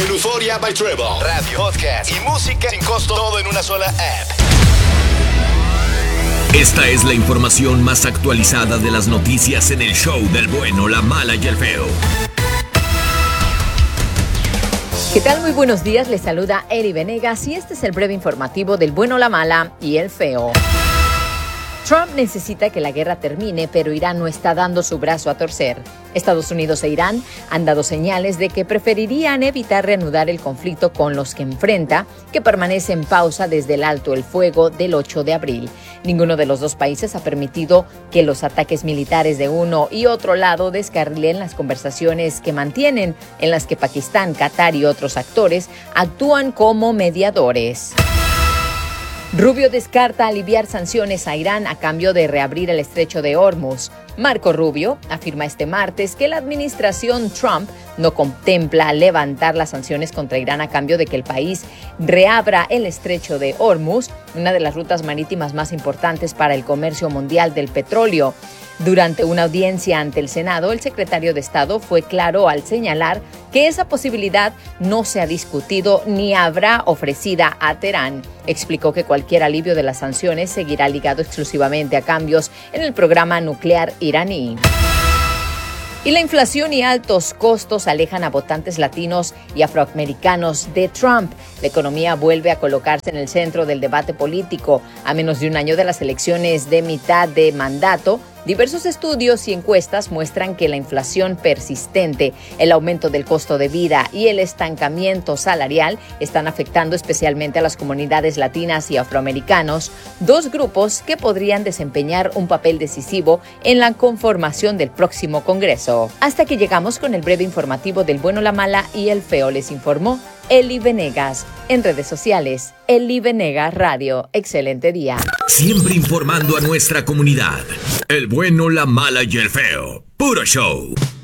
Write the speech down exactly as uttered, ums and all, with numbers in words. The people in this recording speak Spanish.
El Euphoria by Trevor. Radio, podcast y música sin costo, todo en una sola app. Esta es la información más actualizada de las noticias en el show del bueno, la mala y el feo. ¿Qué tal? Muy buenos días, les saluda Eri Venegas y este es el breve informativo del bueno, la mala y el feo. Trump necesita que la guerra termine, pero Irán no está dando su brazo a torcer. Estados Unidos e Irán han dado señales de que preferirían evitar reanudar el conflicto con los que enfrenta, que permanece en pausa desde el alto el fuego del ocho de abril. Ninguno de los dos países ha permitido que los ataques militares de uno y otro lado descarrilen las conversaciones que mantienen, en las que Pakistán, Qatar y otros actores actúan como mediadores. Rubio descarta aliviar sanciones a Irán a cambio de reabrir el estrecho de Hormuz. Marco Rubio afirma este martes que la administración Trump no contempla levantar las sanciones contra Irán a cambio de que el país reabra el estrecho de Hormuz, una de las rutas marítimas más importantes para el comercio mundial del petróleo. Durante una audiencia ante el Senado, el secretario de Estado fue claro al señalar que esa posibilidad no se ha discutido ni habrá ofrecida a Teherán. Explicó que cualquier alivio de las sanciones seguirá ligado exclusivamente a cambios en el programa nuclear iraní. Y la inflación y altos costos alejan a votantes latinos y afroamericanos de Trump. La economía vuelve a colocarse en el centro del debate político. A menos de un año de las elecciones de mitad de mandato, diversos estudios y encuestas muestran que la inflación persistente, el aumento del costo de vida y el estancamiento salarial están afectando especialmente a las comunidades latinas y afroamericanos, dos grupos que podrían desempeñar un papel decisivo en la conformación del próximo Congreso. Hasta que llegamos con el breve informativo del bueno, la mala y el feo, les informó Eli Venegas. En redes sociales, Eli Venegas Radio. Excelente día. Siempre informando a nuestra comunidad. El bueno, la mala y el feo. Puro show.